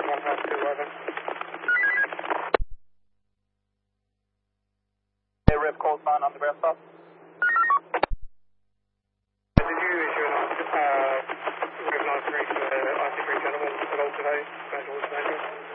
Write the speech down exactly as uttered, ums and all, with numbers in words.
one half two, over. Hey, Rip, call sign on the breath stop. Did you issue an uh, recognised three for the I C three gentleman below today, going towards Danger?